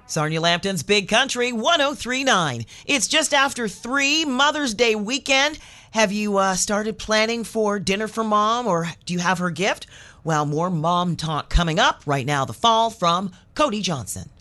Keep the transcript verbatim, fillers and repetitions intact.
Sarnia Lambton's Big Country one oh three point nine. It's just after three, Mother's Day weekend. Have you uh, started planning for dinner for Mom, or do you have her gift? Well, more mom talk coming up right now, the fall from Cody Johnson.